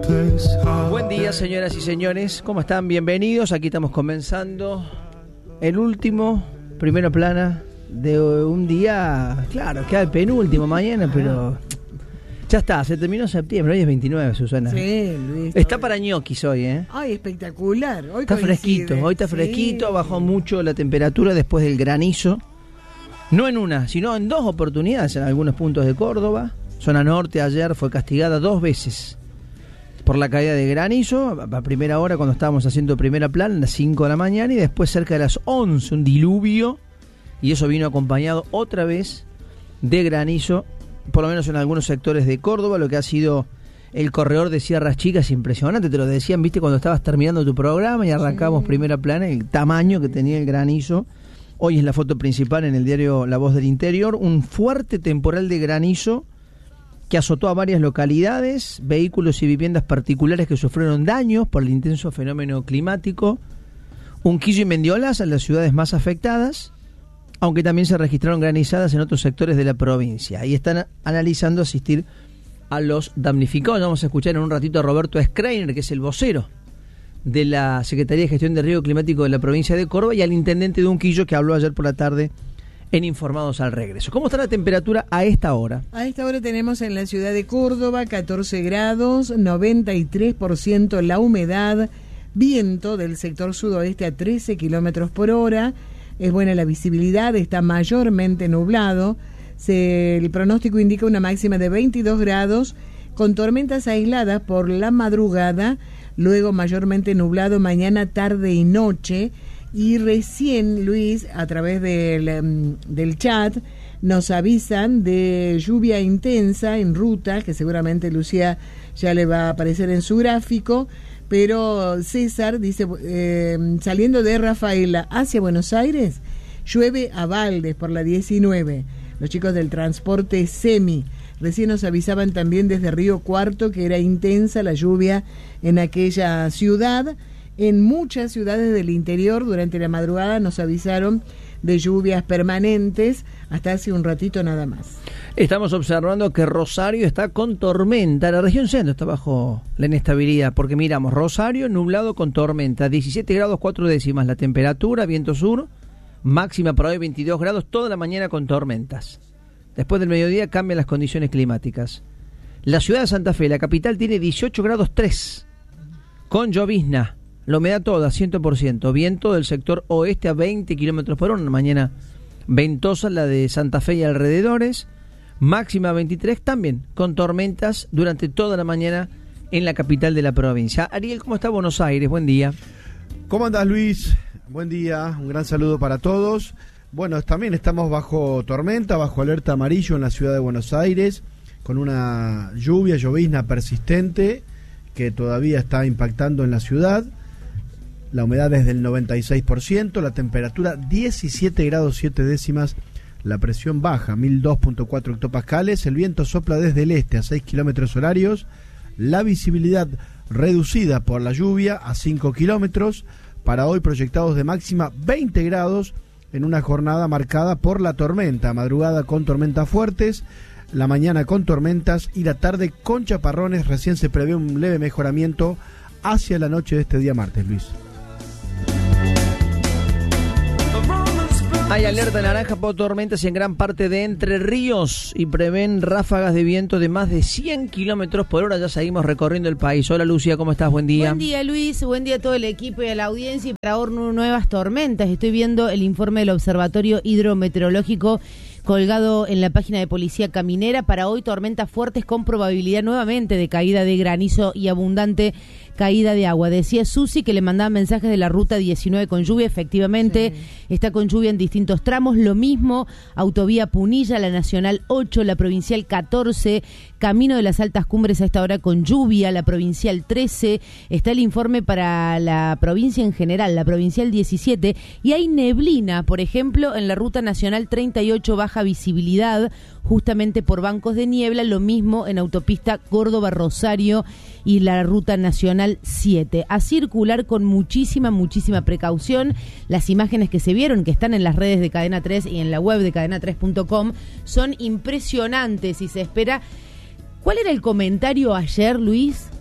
Buen día, señoras y señores, ¿cómo están? Bienvenidos, aquí estamos comenzando el último, primera plana de un día, claro, queda el penúltimo mañana, pero ya está, se terminó septiembre, hoy es 29, Susana. Sí, Luis. Está para ñoquis hoy, ¿eh? Ay, espectacular. Hoy está fresquito, hoy está fresquito, bajó mucho la temperatura después del granizo. No en una, sino en dos oportunidades en algunos puntos de Córdoba. Zona norte ayer fue castigada 2 veces por la caída de granizo, a primera hora cuando estábamos haciendo primera plana, a las 5 de la mañana, y después cerca de las 11, un diluvio, y eso vino acompañado otra vez de granizo, por lo menos en algunos sectores de Córdoba, lo que ha sido el corredor de Sierras Chicas, impresionante, te lo decían, viste, cuando estabas terminando tu programa y arrancamos primera plana, el tamaño que tenía el granizo. Hoy es la foto principal en el diario La Voz del Interior, un fuerte temporal de granizo que azotó a varias localidades, vehículos y viviendas particulares que sufrieron daños por el intenso fenómeno climático. Unquillo y Mendiola son las ciudades más afectadas, aunque también se registraron granizadas en otros sectores de la provincia. Ahí están analizando asistir a los damnificados. Vamos a escuchar en un ratito a Roberto Schreiner, que es el vocero de la Secretaría de Gestión de Riesgo Climático de la provincia de Córdoba, y al intendente de Unquillo, que habló ayer por la tarde en Informados al Regreso. ¿Cómo está la temperatura a esta hora? A esta hora tenemos en la ciudad de Córdoba 14 grados, 93% la humedad, viento del sector sudoeste a 13 kilómetros por hora, es buena la visibilidad, está mayormente nublado, el pronóstico indica una máxima de 22 grados, con tormentas aisladas por la madrugada, luego mayormente nublado mañana, tarde y noche. Y recién, Luis, a través del chat, nos avisan de lluvia intensa en ruta, que seguramente Lucía ya le va a aparecer en su gráfico, pero César dice, saliendo de Rafaela hacia Buenos Aires, llueve a baldes por la 19. Los chicos del transporte semi recién nos avisaban también desde Río Cuarto que era intensa la lluvia en aquella ciudad. En muchas ciudades del interior durante la madrugada nos avisaron de lluvias permanentes hasta hace un ratito nada más. Estamos observando que Rosario está con tormenta, la región centro está bajo la inestabilidad, porque miramos, Rosario nublado con tormenta, 17 grados 4 décimas la temperatura, viento sur, máxima para hoy 22 grados, toda la mañana con tormentas. Después del mediodía cambian las condiciones climáticas. La ciudad de Santa Fe, la capital, tiene 18 grados 3, con llovizna. La humedad toda, 100%. Viento del sector oeste a 20 kilómetros por hora. Una mañana ventosa, la de Santa Fe y alrededores. Máxima 23, también con tormentas durante toda la mañana en la capital de la provincia. Ariel, ¿cómo está Buenos Aires? Buen día. ¿Cómo andás, Luis? Buen día, un gran saludo para todos. Bueno, también estamos bajo tormenta, bajo alerta amarillo en la ciudad de Buenos Aires, con una llovizna persistente que todavía está impactando en la ciudad. La humedad es del 96%, la temperatura 17 grados 7 décimas, la presión baja, 1002.4 hectopascales, el viento sopla desde el este a 6 kilómetros horarios, la visibilidad reducida por la lluvia a 5 kilómetros, para hoy proyectados de máxima 20 grados en una jornada marcada por la tormenta, madrugada con tormentas fuertes, la mañana con tormentas y la tarde con chaparrones. Recién se prevé un leve mejoramiento hacia la noche de este día martes, Luis. Hay alerta naranja por tormentas en gran parte de Entre Ríos y prevén ráfagas de viento de más de 100 kilómetros por hora. Ya seguimos recorriendo el país. Hola, Lucía, ¿cómo estás? Buen día. Buen día, Luis. Buen día a todo el equipo y a la audiencia. Y para ahora nuevas tormentas. Estoy viendo el informe del Observatorio Hidrometeorológico colgado en la página de Policía Caminera. Para hoy, tormentas fuertes con probabilidad nuevamente de caída de granizo y abundante caída de agua. Decía Susi que le mandaba mensajes de la ruta 19 con lluvia. Efectivamente, está con lluvia en distintos tramos. Lo mismo, autovía Punilla, la Nacional 8, la Provincial 14, Camino de las Altas Cumbres a esta hora con lluvia, la Provincial 13. Está el informe para la provincia en general, la Provincial 17. Y hay neblina, por ejemplo, en la Ruta Nacional 38, baja visibilidad, justamente por bancos de niebla. Lo mismo en autopista Córdoba-Rosario y la Ruta Nacional 7. A circular con muchísima precaución. Las imágenes que se vieron, que están en las redes de Cadena 3 y en la web de cadena3.com, son impresionantes y se espera. ¿Cuál era el comentario ayer, Luis?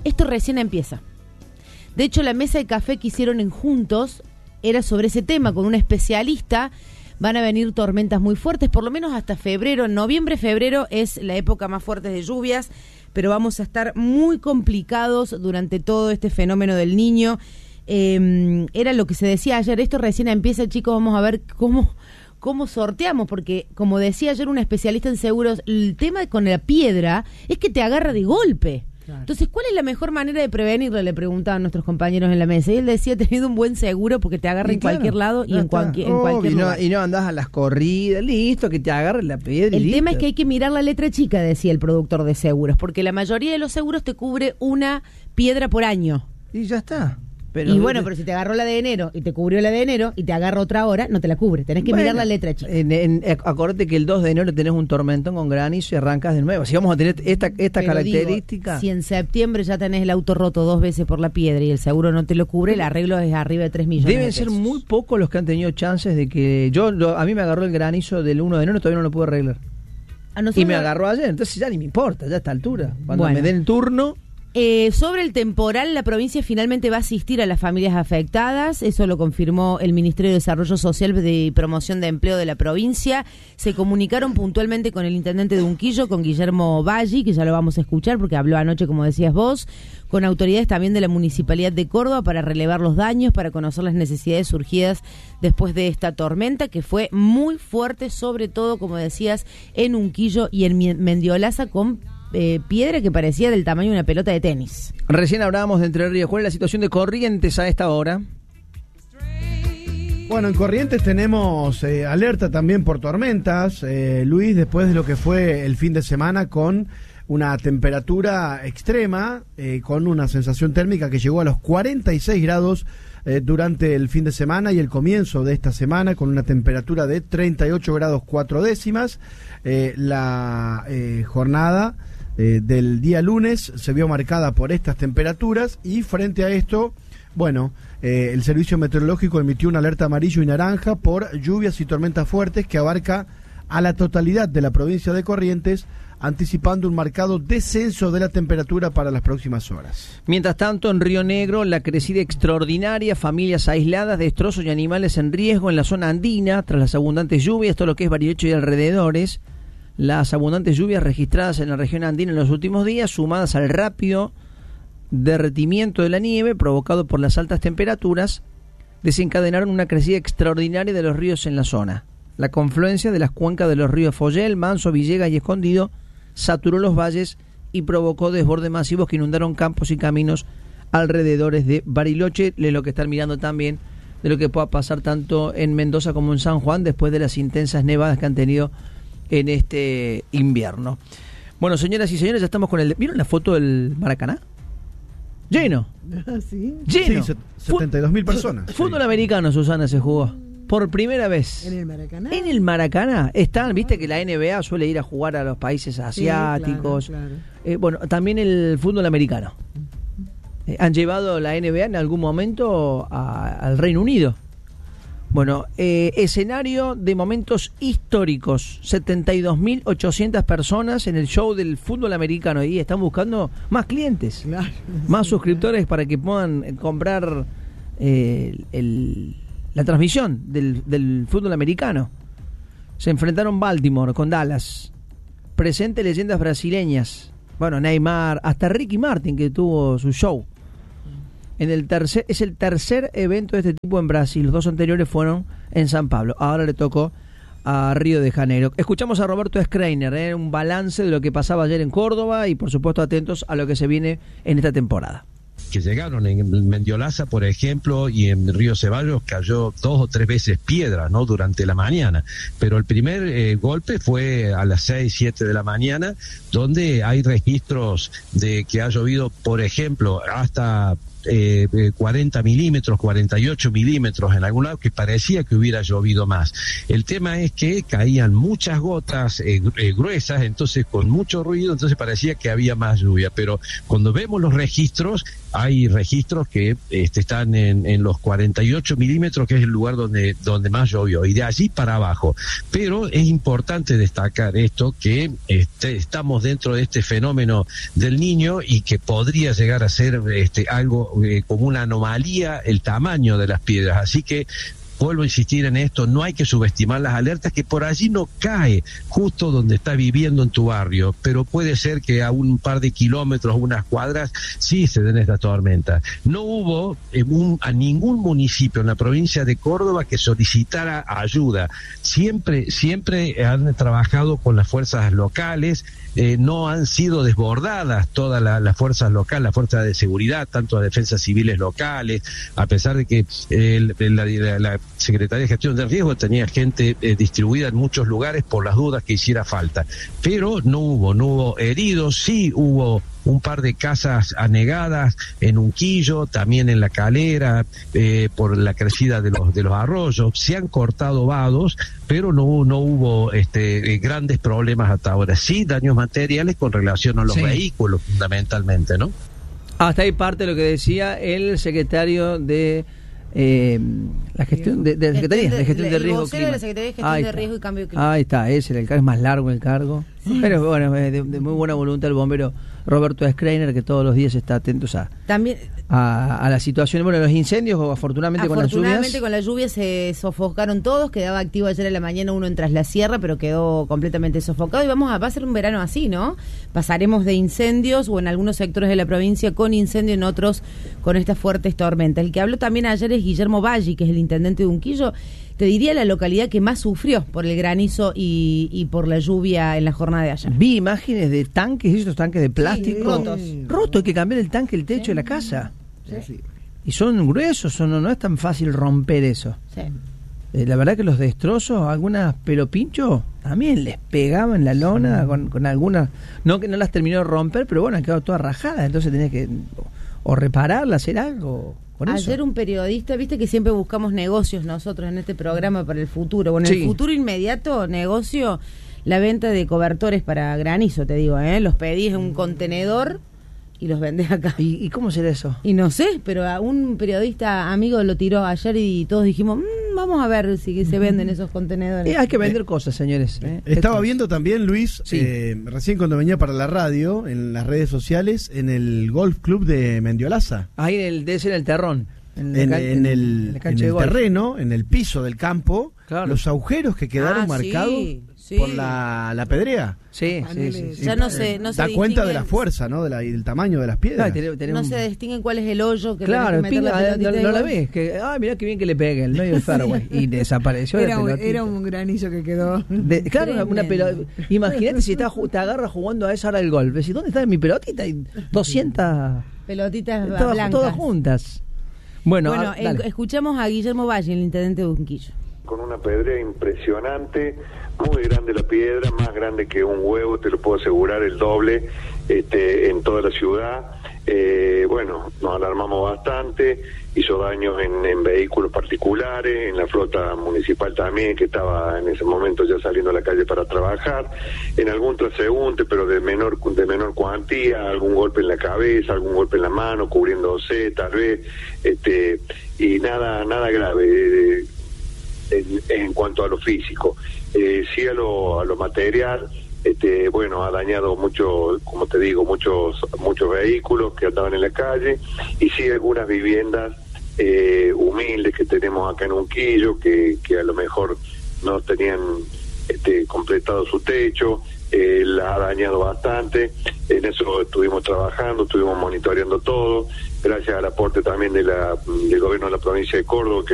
esto recién empieza. De hecho, la mesa de café que hicieron en Juntos era sobre ese tema, con un especialista. Van a venir tormentas muy fuertes, por lo menos hasta febrero. Noviembre, febrero es la época más fuerte de lluvias, pero vamos a estar muy complicados durante todo este fenómeno del Niño. Era lo que se decía ayer, esto recién empieza, chicos, vamos a ver cómo sorteamos, porque como decía ayer un especialista en seguros, el tema con la piedra es que te agarra de golpe. Claro. Entonces, ¿cuál es la mejor manera de prevenirlo? Le preguntaban nuestros compañeros en la mesa. Y él decía, teniendo un buen seguro, porque te agarra en cualquier lado y en cualquier lugar. Y no andás a las corridas, listo, que te agarre la piedra. El tema es que hay que mirar la letra chica, decía el productor de seguros, porque la mayoría de los seguros te cubre una piedra por año. Y ya está. Pero si te agarró la de enero y te cubrió la de enero y te agarra otra ahora, no te la cubre. Tenés que mirar la letra chica. Acordate que el 2 de enero tenés un tormentón con granizo y arrancas de nuevo. Si vamos a tener esta característica... Digo, si en septiembre ya tenés el auto roto 2 veces por la piedra y el seguro no te lo cubre, el arreglo es arriba de 3 millones. Deben ser muy pocos los que han tenido chances de que... a mí me agarró el granizo del 1 de enero, todavía no lo pude arreglar. Y me agarró ayer, entonces ya ni me importa, ya a esta altura. Cuando me den el turno... Sobre el temporal, la provincia finalmente va a asistir a las familias afectadas. Eso lo confirmó el Ministerio de Desarrollo Social y Promoción de Empleo de la provincia. Se comunicaron puntualmente con el intendente de Unquillo, con Guillermo Valli, que ya lo vamos a escuchar porque habló anoche, como decías vos, con autoridades también de la Municipalidad de Córdoba para relevar los daños, para conocer las necesidades surgidas después de esta tormenta, que fue muy fuerte, sobre todo, como decías, en Unquillo y en Mendiolaza, con piedra que parecía del tamaño de una pelota de tenis. Recién hablábamos de Entre Ríos. ¿Cuál es la situación de Corrientes a esta hora? Bueno, en Corrientes tenemos alerta también por tormentas, Luis, después de lo que fue el fin de semana con una temperatura extrema, con una sensación térmica que llegó a los 46 grados durante el fin de semana y el comienzo de esta semana, con una temperatura de 38 grados 4 décimas. La jornada del día lunes se vio marcada por estas temperaturas y frente a esto, el Servicio Meteorológico emitió una alerta amarillo y naranja por lluvias y tormentas fuertes que abarca a la totalidad de la provincia de Corrientes, anticipando un marcado descenso de la temperatura para las próximas horas. Mientras tanto, en Río Negro, la crecida extraordinaria, familias aisladas, destrozos y animales en riesgo en la zona andina tras las abundantes lluvias, todo lo que es Bariloche y alrededores. Las abundantes lluvias registradas en la región andina en los últimos días, sumadas al rápido derretimiento de la nieve provocado por las altas temperaturas, desencadenaron una crecida extraordinaria de los ríos en la zona. La confluencia de las cuencas de los ríos Follel, Manso, Villegas y Escondido saturó los valles y provocó desbordes masivos que inundaron campos y caminos alrededores de Bariloche, de lo que están mirando también de lo que pueda pasar tanto en Mendoza como en San Juan después de las intensas nevadas que han tenido en este invierno. Bueno, señoras y señores, ya estamos con el... ¿Vieron la foto del Maracaná? Lleno. ¿Sí? Lleno. Sí, 72.000 personas. Fútbol americano, Susana, se jugó. Por primera vez. ¿En el Maracaná? En el Maracaná. Están, viste que la NBA suele ir a jugar a los países asiáticos. Sí, claro. También el fútbol americano. Han llevado la NBA en algún momento al Reino Unido. Escenario de momentos históricos, 72.800 personas en el show del fútbol americano y están buscando más clientes, claro, más suscriptores para que puedan comprar la transmisión del fútbol americano. Se enfrentaron Baltimore con Dallas, presente leyendas brasileñas, Neymar, hasta Ricky Martin, que tuvo su show. Es el tercer evento de este tipo en Brasil. Los 2 anteriores fueron en San Pablo. Ahora le tocó a Río de Janeiro. Escuchamos a Roberto Schreiner, un balance de lo que pasaba ayer en Córdoba y por supuesto atentos a lo que se viene en esta temporada. Que llegaron en Mendiolaza, por ejemplo, y en Río Ceballos cayó 2 o 3 veces piedra, ¿no?, durante la mañana, pero el primer golpe fue a las 6, 7 de la mañana, donde hay registros de que ha llovido, por ejemplo, hasta 40 milímetros, 48 milímetros en algún lado, que parecía que hubiera llovido más. El tema es que caían muchas gotas gruesas, entonces con mucho ruido, entonces parecía que había más lluvia, pero cuando vemos los registros, hay registros que están en los 48 milímetros, que es el lugar donde más llovió, y de allí para abajo. Pero es importante destacar esto, que estamos dentro de este fenómeno del Niño y que podría llegar a ser algo como una anomalía el tamaño de las piedras. Así que vuelvo a insistir en esto, no hay que subestimar las alertas, que por allí no cae justo donde está viviendo en tu barrio, pero puede ser que a un par de kilómetros, unas cuadras, sí se den estas tormentas. No hubo a ningún municipio en la provincia de Córdoba que solicitara ayuda. Siempre han trabajado con las fuerzas locales, no han sido desbordadas todas las fuerzas locales, las fuerzas de seguridad, tanto las defensas civiles locales, a pesar de que la Secretaría de Gestión del Riesgo tenía gente distribuida en muchos lugares por las dudas que hiciera falta. Pero no hubo heridos, sí hubo un par de casas anegadas en Unquillo, también en La Calera, por la crecida de los arroyos. Se han cortado vados, pero no hubo grandes problemas hasta ahora. Sí, daños materiales con relación a los vehículos, fundamentalmente, ¿no? Hasta ahí parte de lo que decía el secretario de la gestión de la Secretaría de Gestión de Riesgo Clima. De la Secretaría de Gestión de Riesgo y Cambio Climático. Ahí está, ese era el cargo, es más largo el cargo. Sí. Pero bueno, de muy buena voluntad el bombero Roberto Schreiner, que todos los días está atento a la situación. Bueno, los incendios, afortunadamente con las lluvias se sofocaron todos. Quedaba activo ayer en la mañana uno en Tras la Sierra, pero quedó completamente sofocado. Y va a ser un verano así, ¿no? Pasaremos de incendios, o en algunos sectores de la provincia con incendio, en otros con estas fuertes tormentas. El que habló también ayer es Guillermo Valli, que es el intendente de Unquillo. Te diría la localidad que más sufrió por el granizo y por la lluvia en la jornada de ayer. Vi imágenes de tanques, esos tanques de plástico rotos, hay que cambiar el tanque, el techo de la casa. Sí. Y son gruesos, no es tan fácil romper eso. Sí. La verdad que los destrozos, algunas pelopinchos, también les pegaban la lona con algunas, no que no las terminó de romper, pero bueno, han quedado todas rajadas, entonces tenía que o repararlas, hacer algo. Ayer un periodista, viste que siempre buscamos negocios nosotros en este programa para el futuro. Bueno, en el futuro inmediato, negocio, la venta de cobertores para granizo, te digo, los pedís en un contenedor y los vendés acá. ¿Y cómo será eso? Y no sé, pero a un periodista amigo lo tiró ayer y todos dijimos, vamos a ver si se venden esos contenedores. Hay que vender cosas, señores. Estaba viendo también, Luis, recién cuando venía para la radio, en las redes sociales, en el Golf Club de Mendiolaza. Ahí debe ser el terrón. En el terreno, en el piso del campo, los agujeros que quedaron marcados por la pedrea. Sí. Ya no se da cuenta de la fuerza, ¿no? Del tamaño de las piedras. No se distinguen cuál es el hoyo que no la ves. Mirá qué bien que le pegue el medio del fairway. Y desapareció era un granizo que quedó. Una pelota. Imagínate si te agarras jugando a esa hora del golf. Decís, ¿dónde está mi pelotita? Y 200 pelotitas blancas. Todas juntas. Bueno, escuchamos a Guillermo Valli, el intendente de Unquillo. Con una pedrea impresionante, muy grande la piedra, más grande que un huevo, te lo puedo asegurar, el doble en toda la ciudad. Nos alarmamos bastante, hizo daños en vehículos particulares, en la flota municipal también, que estaba en ese momento ya saliendo a la calle para trabajar, en algún transeúnte, pero de menor cuantía, algún golpe en la cabeza, algún golpe en la mano, cubriéndose tal vez, y nada grave en cuanto a lo físico. Sí a lo material, ha dañado mucho, como te digo, muchos vehículos que andaban en la calle, y sí algunas viviendas humildes que tenemos acá en Unquillo, que a lo mejor no tenían completado su techo, la ha dañado bastante. En eso estuvimos trabajando, estuvimos monitoreando todo, gracias al aporte también del gobierno de la provincia de Córdoba, que